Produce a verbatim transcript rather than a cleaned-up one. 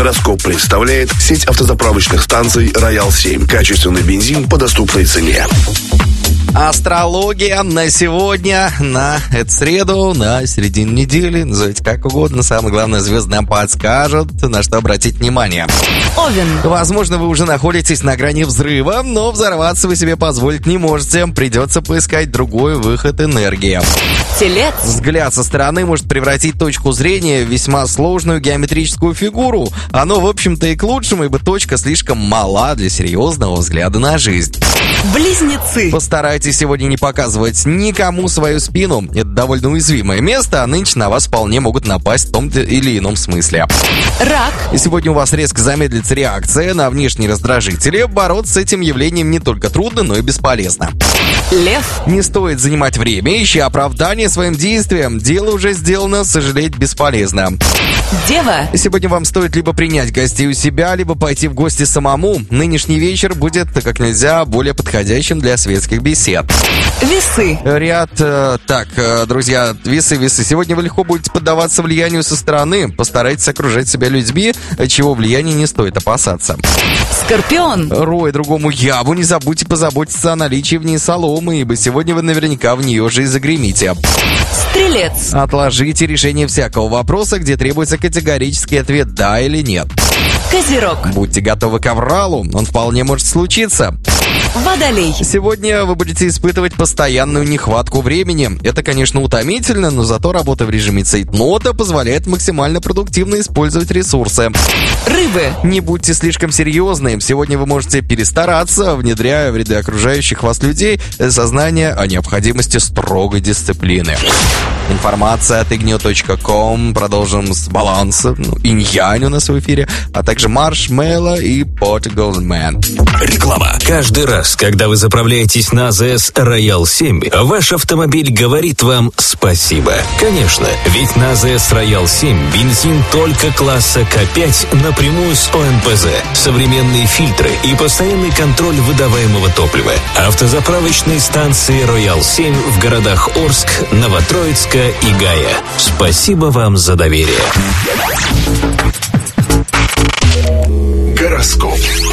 Гороскоп представляет сеть автозаправочных станций «Роял семь». Качественный бензин по доступной цене. Астрология на сегодня, на эту среду, на середину недели, назовите как угодно. Самое главное, звезды нам подскажут, на что обратить внимание. Овен. Возможно, вы уже находитесь на грани взрыва, но взорваться вы себе позволить не можете. Придется поискать другой выход энергии. Телец. Взгляд со стороны может превратить точку зрения в весьма сложную геометрическую фигуру. Оно, в общем-то, и к лучшему, ибо точка слишком мала для серьезного взгляда на жизнь. Близнецы. Постарайтесь сегодня не показывать никому свою спину. Это довольно уязвимое место, а нынче на вас вполне могут напасть в том или ином смысле. Рак. И сегодня у вас резко замедлится реакция на внешние раздражители. Бороться с этим явлением не только трудно, но и бесполезно. Лев. Не стоит занимать время, ища оправдание своим действиям. Дело уже сделано, сожалеть бесполезно. Дева. Сегодня вам стоит либо принять гостей у себя, либо пойти в гости самому. Нынешний вечер будет как нельзя более подходящим для светских бесед. Весы. Ряд, э, так, э, друзья, весы, весы. Сегодня вы легко будете поддаваться влиянию со стороны. Постарайтесь окружать себя людьми, чего влияния не стоит опасаться. Скорпион. Рой другому яву, не забудьте позаботиться о наличии в ней соломы, ибо сегодня вы наверняка в нее же и загремите. Стрелец. Отложите решение всякого вопроса, где требуется категорический ответ «да» или «нет». Козерог. Будьте готовы к авралу, он вполне может случиться. Водолей. Сегодня вы будете испытывать постоянную нехватку времени. Это, конечно, утомительно, но зато работа в режиме цейтнота позволяет максимально продуктивно использовать ресурсы. Рыбы. Не будьте слишком серьезны. Сегодня вы можете перестараться, внедряя в ряды окружающих вас людей сознание о необходимости строгой дисциплины. Информация от игнио точка ком. Продолжим с баланса. Ну, инь-янь у нас в эфире, а также Маршмелло и Portugal Man. Реклама. Каждый раз, когда вы заправляетесь на АЗС Роял семь, ваш автомобиль говорит вам спасибо. Конечно, ведь на АЗС Роял семь бензин только класса К пять напрямую с О Н П З, современные фильтры и постоянный контроль выдаваемого топлива. Автозаправочные станции Роял семь в городах Орск, Новотроицка и Гая. Спасибо вам за доверие. Гороскоп.